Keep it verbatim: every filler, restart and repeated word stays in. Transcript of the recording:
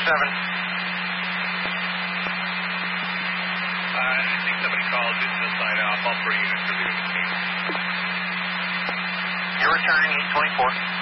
seven. Uh, I think somebody called just to sign off. All three units are leaving the scene. You're returning eight twenty-four.